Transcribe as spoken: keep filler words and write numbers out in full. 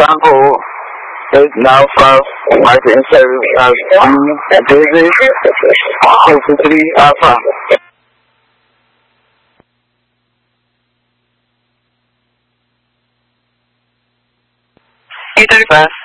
Bravo. It's now five. Market and service. I'm busy. Close three Alpha. eight thirty-five.